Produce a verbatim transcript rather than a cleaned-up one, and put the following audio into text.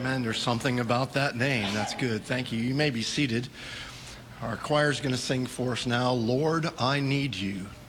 Amen. There's something about that name. That's good. Thank you. You may be seated. Our choir is going to sing for us now, Lord, I Need You.